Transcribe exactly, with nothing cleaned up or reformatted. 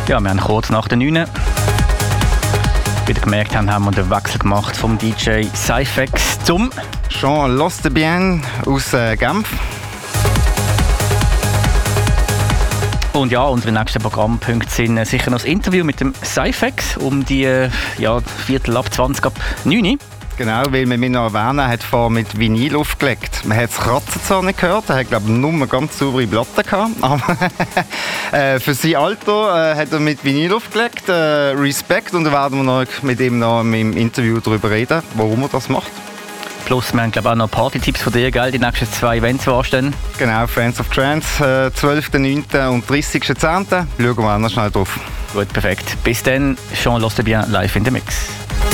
Ja, wir haben kurz nach der neun. Wie ihr gemerkt haben, haben wir den Wechsel gemacht vom D J Cyphex zum Jean Lostebien aus äh, Genf. Und ja, unsere nächsten Programmpunkte sind äh, sicher noch das Interview mit dem Cyphex um die äh, ja, Viertel ab zwanzig ab neun. Genau, weil wir noch erwähnen, er hat vor mit Vinyl aufgelegt. Man hat das Kratzen zwar nicht gehört, er hat glaube ich nur ganz saubere Platten gehabt, aber äh, für sein Alter äh, hat er mit Vinyl aufgelegt. Äh, Respekt, und da werden wir noch mit ihm noch im Interview darüber reden, warum er das macht. Plus, wir haben glaube auch noch Party-Tipps von dir, gell? Die nächsten zwei Events anstehen. Genau, Friends of Trance, äh, zwölften neunten und dreißigsten zehnten Schauen wir auch noch schnell drauf. Gut, perfekt. Bis dann, Jean Lostebien live in the Mix.